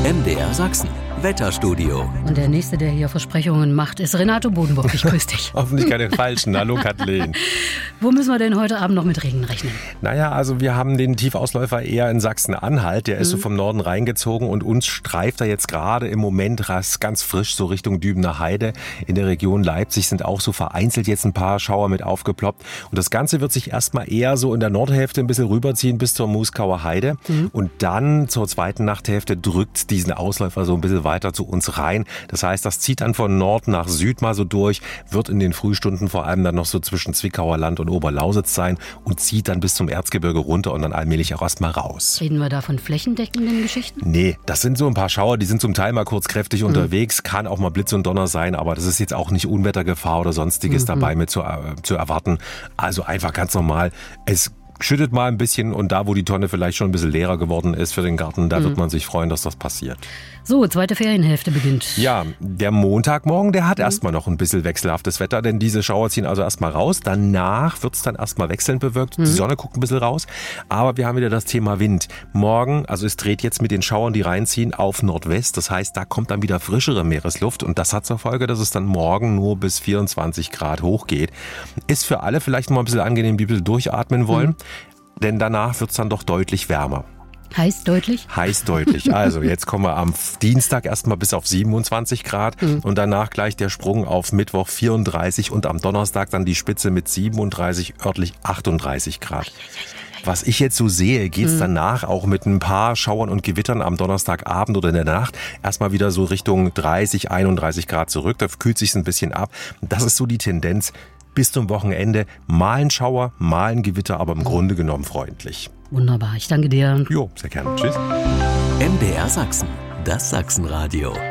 MDR Sachsen. Wetterstudio. Und der Nächste, der hier Versprechungen macht, ist Renato Bodenburg. Ich grüße dich. Hoffentlich keine falschen. Hallo Kathleen. Wo müssen wir denn heute Abend noch mit Regen rechnen? Naja, also wir haben den Tiefausläufer eher in Sachsen-Anhalt. Der ist so vom Norden reingezogen und uns streift er jetzt gerade im Moment ganz frisch so Richtung Dübener Heide. In der Region Leipzig sind auch so vereinzelt jetzt ein paar Schauer mit aufgeploppt. Und das Ganze wird sich erstmal eher so in der Nordhälfte ein bisschen rüberziehen bis zur Muskauer Heide. Und dann zur zweiten Nachthälfte drückt diesen Ausläufer so ein bisschen weiter zu uns rein. Das heißt, das zieht dann von Nord nach Süd mal so durch, wird in den Frühstunden vor allem dann noch so zwischen Zwickauer Land und Oberlausitz sein und zieht dann bis zum Erzgebirge runter und dann allmählich auch erstmal raus. Reden wir da von flächendeckenden Geschichten? Nee, das sind so ein paar Schauer, die sind zum Teil mal kurz kräftig unterwegs, kann auch mal Blitz und Donner sein, aber das ist jetzt auch nicht Unwettergefahr oder sonstiges dabei mit zu erwarten. Also einfach ganz normal. Es schüttet mal ein bisschen und da, wo die Tonne vielleicht schon ein bisschen leerer geworden ist für den Garten, da wird man sich freuen, dass das passiert. So, zweite Ferienhälfte beginnt. Ja, der Montagmorgen, der hat erstmal noch ein bisschen wechselhaftes Wetter, denn diese Schauer ziehen also erstmal raus. Danach wird es dann erstmal wechselnd bewölkt. Die Sonne guckt ein bisschen raus. Aber wir haben wieder das Thema Wind. Morgen, also es dreht jetzt mit den Schauern, die reinziehen, auf Nordwest. Das heißt, da kommt dann wieder frischere Meeresluft und das hat zur Folge, dass es dann morgen nur bis 24 Grad hochgeht. Ist für alle vielleicht noch mal ein bisschen angenehm, die ein bisschen durchatmen wollen, denn danach wird es dann doch deutlich wärmer. Heiß deutlich? Heiß deutlich. Also jetzt kommen wir am Dienstag erstmal bis auf 27 Grad und danach gleich der Sprung auf Mittwoch 34 und am Donnerstag dann die Spitze mit 37, örtlich 38 Grad. Was ich jetzt so sehe, geht's danach auch mit ein paar Schauern und Gewittern am Donnerstagabend oder in der Nacht erstmal wieder so Richtung 30, 31 Grad zurück. Da kühlt sich's ein bisschen ab. Das ist so die Tendenz bis zum Wochenende. Mal ein Schauer, mal ein Gewitter, aber im Grunde genommen freundlich. Wunderbar, ich danke dir. Jo, sehr gerne. Tschüss. MDR Sachsen. Das Sachsenradio.